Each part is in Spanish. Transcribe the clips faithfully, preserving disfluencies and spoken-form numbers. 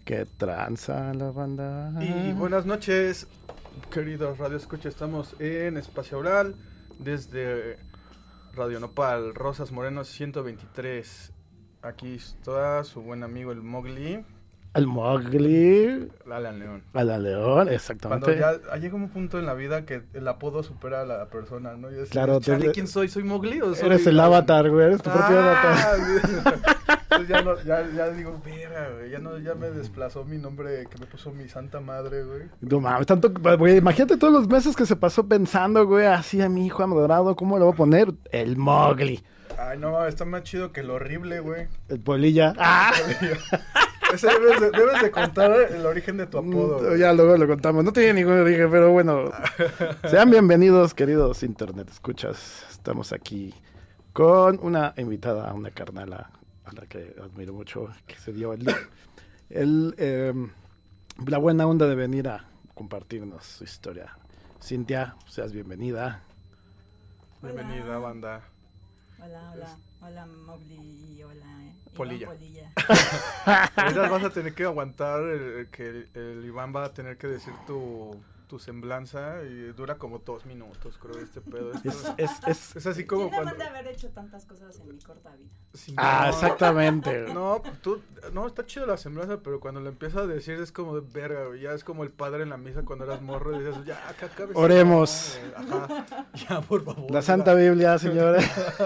Qué tranza la banda. Y buenas noches, queridos Radio Escucha. Estamos en Espacio Oral desde Radio Nopal, Rosas Morenos ciento veintitrés. Aquí está su buen amigo el Mowgli. El Mowgli. Alan León. Alan León, exactamente. Cuando ya llega un punto en la vida que el apodo supera a la persona, ¿no? Y es, claro. Chale, ¿quién soy? ¿Soy Mowgli o soy Eres el Alan? avatar, güey. Eres tu propio ah, avatar. Entonces ya, no, ya, ya digo, verga, güey. Ya, no, ya me desplazó mi nombre que me puso mi santa madre, güey. No mames, tanto, güey. Imagínate todos los meses que se pasó pensando, güey, así a mi hijo adorado, ¿cómo le voy a poner? El Mowgli. Ay, no, está más chido que el horrible, güey. El Polilla. ¡Ah! Ese debes de, debes de contar el origen de tu apodo. Güey. Ya luego lo contamos. No tiene ningún origen, pero bueno. Sean bienvenidos, queridos internet escuchas. Estamos aquí con una invitada, una carnala a la que admiro mucho, que se dio el, el eh, la buena onda de venir a compartirnos su historia. Cintia, seas bienvenida. Hola. Bienvenida, banda. Hola, hola, hola Mowgli y hola eh, Polilla. Iván Polilla. Ahorita vas a tener que aguantar el, que el, el Iván va a tener que decir tu, tu semblanza y dura como dos minutos, creo, este pedo. Es, es, es, es así como ¿Quién cuando... de haber hecho tantas cosas en mi corta vida? Sí, ah, no, exactamente. No, tú, no, está chido la semblanza, pero cuando lo empiezas a decir es como de verga, güey. Ya es como el padre en la misa cuando eras morro y dices, ya, acá cabe. Oremos. No, ajá, ya, por favor. La Santa ya. Biblia, señora.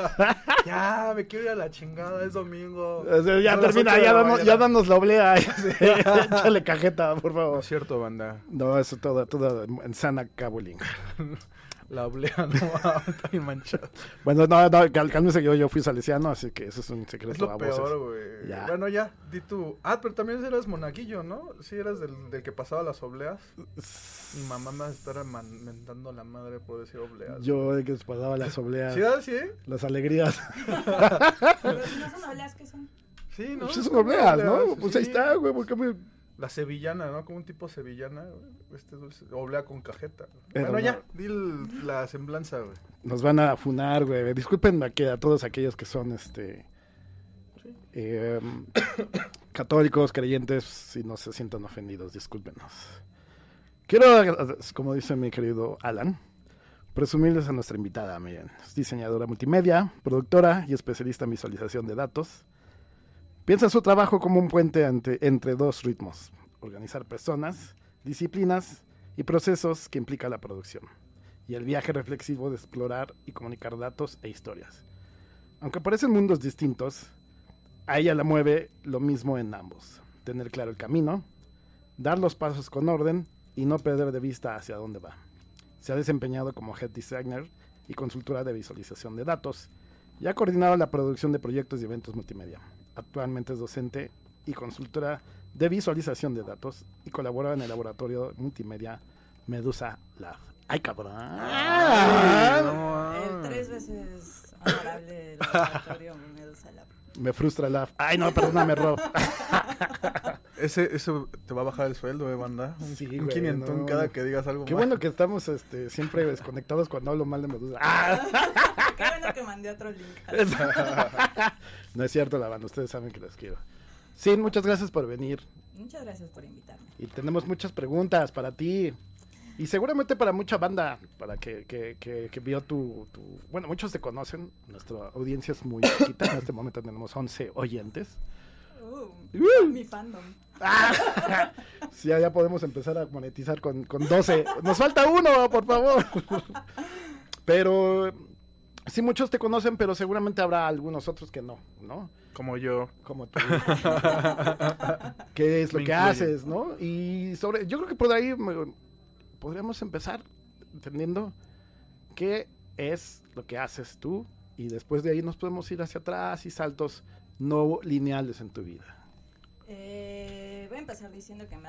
Ya, me quiero ir a la chingada, es domingo. O sea, ya no, termina, ya, danos, ya danos la oblea. Échale cajeta, por favor. No es cierto, banda. No, eso todo, todo en sana cabuling. La oblea no está bien manchada. Bueno, no, no, cal, cálmese, yo, yo fui salesiano, así que eso es un secreto. Es lo a peor, güey. Ya. Bueno, ya, di tú. Ah, pero también eras monaguillo, ¿no? Sí, eras del, del que pasaba las obleas. Mi mamá me estaba man, mentando la madre por decir obleas. Yo el que pasaba las obleas. ¿Sí, sí? Las alegrías. Pero si no son obleas, ¿qué son? Sí, ¿no? Pues son obleas, ¿no? obleas, Pues sí. ahí está, güey, porque me... La sevillana, ¿no? Como un tipo sevillana, este dulce, oblea con cajeta. Pero bueno, no. ya, di el, la semblanza, güey. Nos van a funar, güey. Disculpen a, que, a todos aquellos que son, este... Sí. Eh, católicos, creyentes, si no se sientan ofendidos, discúlpenos. Quiero, como dice mi querido Alan, presumirles a nuestra invitada, miren. Es diseñadora multimedia, productora y especialista en visualización de datos. Piensa su trabajo como un puente ante, entre dos ritmos, organizar personas, disciplinas y procesos que implica la producción, y el viaje reflexivo de explorar y comunicar datos e historias. Aunque parecen mundos distintos, a ella la mueve lo mismo en ambos, tener claro el camino, dar los pasos con orden y no perder de vista hacia dónde va. Se ha desempeñado como Head Designer y consultora de visualización de datos, y ha coordinado la producción de proyectos y eventos multimedia. Actualmente es docente y consultora de visualización de datos y colabora en el laboratorio multimedia Medusa Lab. ¡Ay, cabrón! Ay, no. El tres veces honorable laboratorio Medusa Lab. Me frustra Lab. ¡Ay, no, perdóname, Rob! Ese, eso te va a bajar el sueldo, eh, banda. Un, Sí, un güey, quinientón no. cada que digas algo Qué mal. bueno que estamos este, siempre desconectados cuando hablo mal de Medusa. ¡Ah! Qué bueno que mandé otro link. No es cierto, la banda. Ustedes saben que los quiero. Sí, muchas gracias por venir. Muchas gracias por invitarme. Y tenemos muchas preguntas para ti. Y seguramente para mucha banda, para que, que, que, que vio tu, tu... Bueno, muchos te conocen. Nuestra audiencia es muy chiquita. En este momento tenemos once oyentes. Uh, Uh. Mi fandom. Ah, sí, ya, ya podemos empezar a monetizar con, con doce. Nos falta uno, por favor. Pero sí, muchos te conocen, pero seguramente habrá algunos otros que no, ¿no? Como yo. Como tú. ¿Qué es lo Me que incluye. haces, no? Y sobre, yo creo que por ahí me- podríamos empezar entendiendo qué es lo que haces tú, y después de ahí nos podemos ir hacia atrás y saltos no lineales en tu vida. Eh, voy a empezar diciendo que me